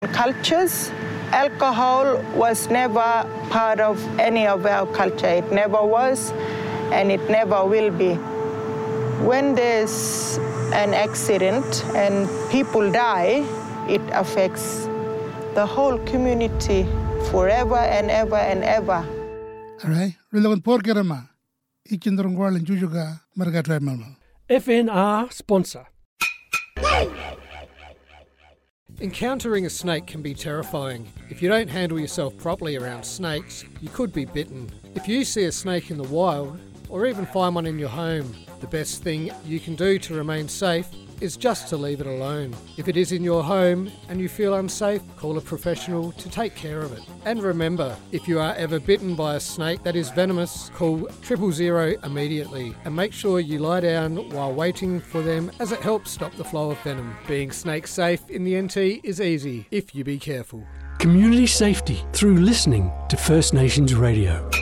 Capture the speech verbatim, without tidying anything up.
Cultures, alcohol was never part of any of our culture. It never was, and it never will be. When there's an accident and people die, it affects the whole community forever and ever and ever. Alright, relawan porkerama. Ichindrong warlan jujuga margatray malmal. F N R sponsor. Encountering a snake can be terrifying. If you don't handle yourself properly around snakes, you could be bitten. If you see a snake in the wild, or even find one in your home, the best thing you can do to remain safe is just to leave it alone. If it is in your home and you feel unsafe, call a professional to take care of it. And remember, if you are ever bitten by a snake that is venomous, call triple zero immediately and make sure you lie down while waiting for them, as it helps stop the flow of venom. Being snake safe in the N T is easy if you be careful. Community safety through listening to First Nations Radio.